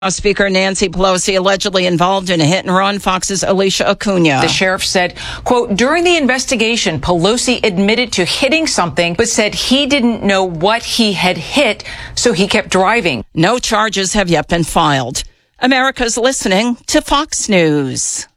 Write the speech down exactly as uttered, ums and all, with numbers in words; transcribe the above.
House Speaker Nancy Pelosi allegedly involved in a hit and run. Fox's Alicia Acuna. The sheriff said, quote, during the investigation, Pelosi admitted to hitting something, but said he didn't know what he had hit, so he kept driving. No charges have yet been filed. America's listening to Fox News.